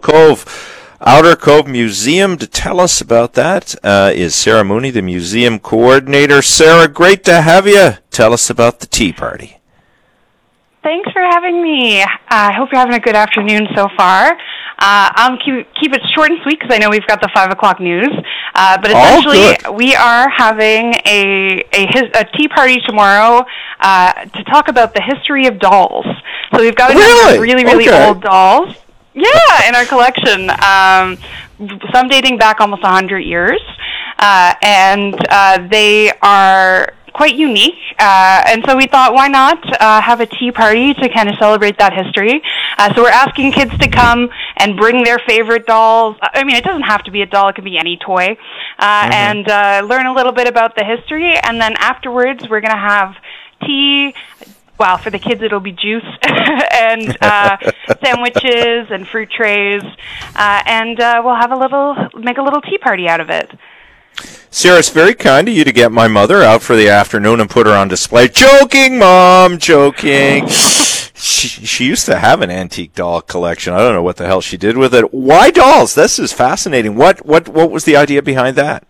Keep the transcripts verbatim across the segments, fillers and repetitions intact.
Cove. Outer Cove Museum. To tell us about that uh, is Sarah Mooney, the museum coordinator. Sarah, great to have you. Tell us about the tea party. Thanks for having me. Uh, I hope you're having a good afternoon so far. Uh, I'll keep, keep it short and sweet because I know we've got the five o'clock news. Uh, but essentially, we are having a, a, his, a tea party tomorrow uh, to talk about the history of dolls. So we've got a really? number of really, really okay. old dolls. Yeah, in our collection, um, some dating back almost one hundred years, uh, and uh, they are quite unique, uh, and so we thought, why not uh, have a tea party to kind of celebrate that history? Uh, so we're asking kids to come and bring their favorite dolls. I mean, it doesn't have to be a doll, it could be any toy, uh, mm-hmm. and uh, learn a little bit about the history, and then afterwards we're going to have tea. Well, for the kids, it'll be juice and uh, sandwiches and fruit trays, uh, and uh, we'll have a little, make a little tea party out of it. Sarah, it's very kind of you to get my mother out for the afternoon and put her on display. Joking, Mom, joking. she, she used to have an antique doll collection. I don't know what the hell she did with it. Why dolls? This is fascinating. What, what, what was the idea behind that?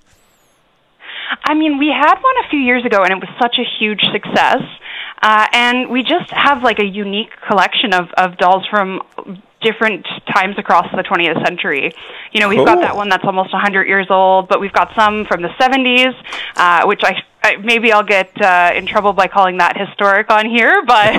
I mean, we had one a few years ago, and it was such a huge success. Uh, and we just have like a unique collection of, of dolls from different times across the twentieth century. You know, we've cool. got that one that's almost one hundred years old, but we've got some from the seventies, uh, which I, I maybe I'll get uh, in trouble by calling that historic on here, but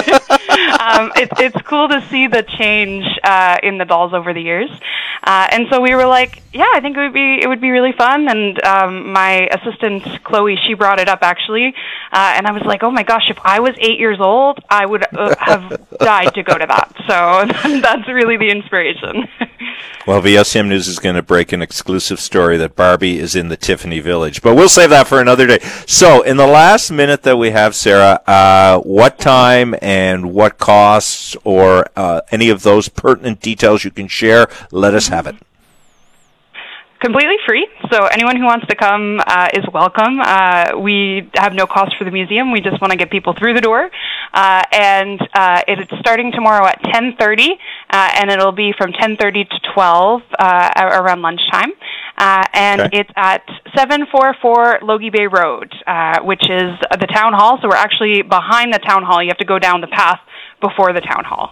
um, it, it's cool to see the change uh, in the dolls over the years. Uh, and so we were like, yeah, I think it would be it would be really fun. And um, my assistant Chloe, she brought it up actually, uh, and I was like, oh my gosh, if I was eight years old, I would uh, have died to go to that. So that's really the inspiration. Well, V O C M News is going to break an exclusive story that Barbie is in the Tiffany Village, but we'll save that for another day. So, in the last minute that we have, Sarah, uh, what time and what costs, or uh, any of those pertinent details you can share, let us have it. Completely free, so anyone who wants to come uh, is welcome. Uh, we have no cost for the museum. We just want to get people through the door. Uh, and uh, it's starting tomorrow at ten thirty, uh, and it'll be from ten thirty to twelve uh, around lunchtime. Uh, and okay. It's at seven forty-four Logie Bay Road, uh, which is the town hall. So we're actually behind the town hall. You have to go down the path before the town hall.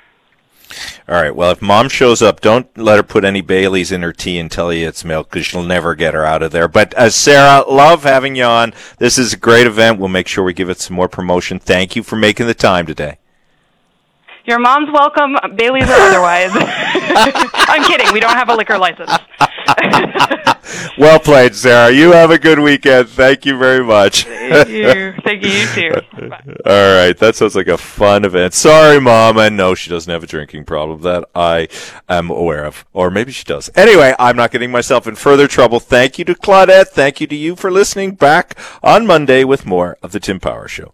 All right. Well, if Mom shows up, don't let her put any Baileys in her tea and tell you it's milk, because she'll never get her out of there. But uh, Sarah, love having you on. This is a great event. We'll make sure we give it some more promotion. Thank you for making the time today. Your mom's welcome, Baileys or otherwise. I'm kidding. We don't have a liquor license. Well played, Sarah. You have a good weekend. Thank you very much. Thank you. Thank you. You too. Bye. All right. That sounds like a fun event. Sorry, Mom. I know she doesn't have a drinking problem that I am aware of. Or maybe she does. Anyway, I'm not getting myself in further trouble. Thank you to Claudette. Thank you to you for listening. Back on Monday with more of The Tim Power Show.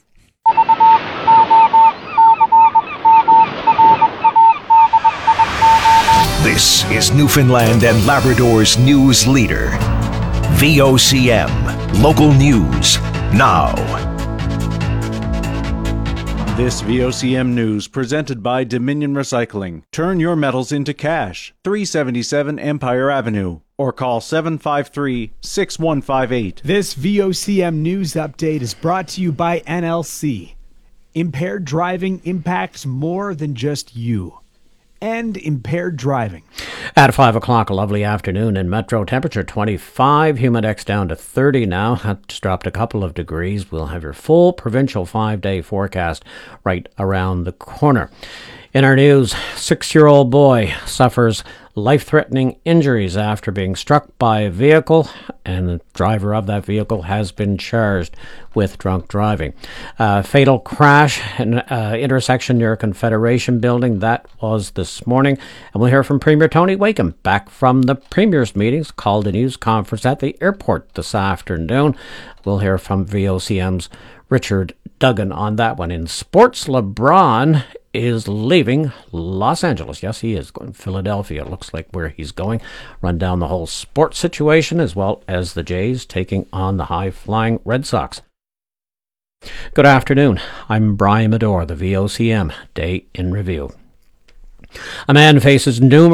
This is Newfoundland and Labrador's news leader. V O C M. Local news now. This V O C M News presented by Dominion Recycling. Turn your metals into cash. three seventy-seven Empire Avenue. Or call seven five three, six one five eight. This V O C M News update is brought to you by N L C. Impaired driving impacts more than just you. And impaired driving. At five o'clock, a lovely afternoon in Metro. Temperature twenty-five, humidex down to thirty now. That's dropped a couple of degrees. We'll have your full provincial five-day forecast right around the corner. In our news, six-year-old boy suffers life-threatening injuries after being struck by a vehicle, and the driver of that vehicle has been charged with drunk driving. Uh, fatal crash in uh, intersection near Confederation Building. That was this morning. And we'll hear from Premier Tony Wakeham back from the Premier's meetings, called a news conference at the airport this afternoon. We'll hear from V O C M's Richard Duggan on that one. In sports, LeBron is leaving Los Angeles. Yes, he is going to Philadelphia. It looks like where he's going. Run down the whole sports situation, as well as the Jays taking on the high-flying Red Sox. Good afternoon. I'm Brian Medore, the V O C M Day in Review. A man faces numerous